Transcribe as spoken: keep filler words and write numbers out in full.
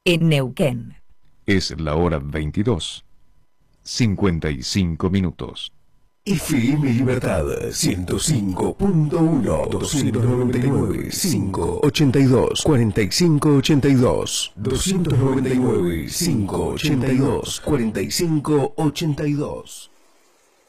en Neuquén. Es la hora veintidós, cincuenta y cinco minutos. F M Libertad ciento cinco punto uno, doscientos noventa y nueve, cinco ochenta y dos, cuarenta y cinco ochenta y dos, doscientos noventa y nueve, cinco ochenta y dos, cuarenta y cinco ochenta y dos.